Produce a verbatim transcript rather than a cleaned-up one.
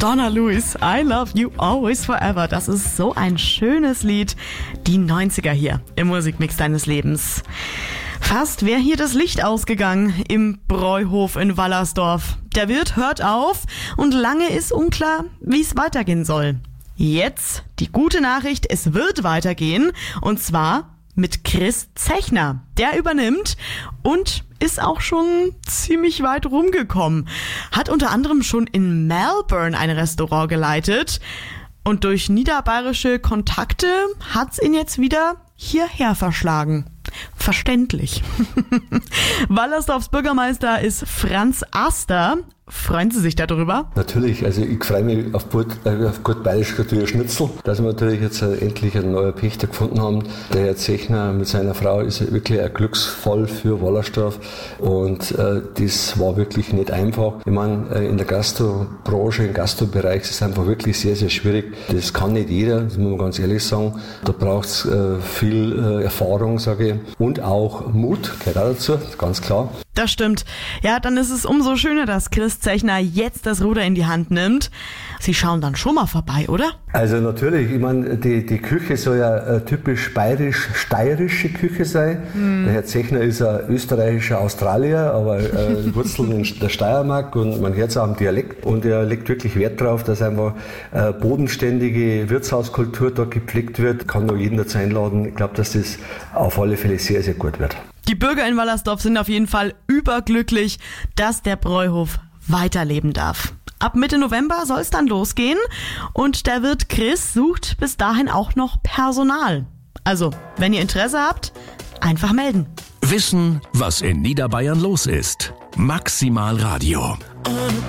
Donna Lewis, I Love You Always Forever. Das ist so ein schönes Lied. Die neunziger hier im Musikmix deines Lebens. Fast wäre hier das Licht ausgegangen im Bräuhof in Wallersdorf. Der Wirt hört auf und lange ist unklar, wie es weitergehen soll. Jetzt die gute Nachricht, es wird weitergehen und zwar mit Chris Zechner. Der übernimmt und ist auch schon ziemlich weit rumgekommen. Hat unter anderem schon in Melbourne ein Restaurant geleitet und durch niederbayerische Kontakte hat's ihn jetzt wieder hierher verschlagen. Verständlich. Wallersdorfs Bürgermeister ist Franz Aster. Freuen Sie sich darüber? Natürlich, also ich freue mich auf gut, auf gut bayerisch natürlich Schnitzel, dass wir natürlich jetzt endlich einen neuen Pächter gefunden haben. Der Herr Zechner mit seiner Frau ist wirklich ein glücksvoll für Wallersdorf und äh, das war wirklich nicht einfach. Ich meine, äh, in der Gastrobranche, im Gastrobereich ist es einfach wirklich sehr, sehr schwierig. Das kann nicht jeder, das muss man ganz ehrlich sagen. Da braucht es äh, viel äh, Erfahrung, sage ich, und auch Mut, gehört auch dazu, ganz klar. Das stimmt. Ja, dann ist es umso schöner, dass Chris Zechner jetzt das Ruder in die Hand nimmt. Sie schauen dann schon mal vorbei, oder? Also natürlich, ich meine, die, die Küche soll ja eine typisch bayerisch-steirische Küche sein. Mhm. Der Herr Zechner ist ein österreichischer Australier, aber äh, Wurzeln in der Steiermark und man hört es auch am Dialekt. Und er legt wirklich Wert darauf, dass einfach äh, bodenständige Wirtshauskultur dort gepflegt wird. Kann nur jeden dazu einladen. Ich glaube, dass das auf alle Fälle sehr, sehr gut wird. Die Bürger in Wallersdorf sind auf jeden Fall überglücklich, dass der Bräuhof weiterleben darf. Ab Mitte November soll es dann losgehen und der Wirt Chris sucht bis dahin auch noch Personal. Also, wenn ihr Interesse habt, einfach melden. Wissen, was in Niederbayern los ist. Maximal Radio.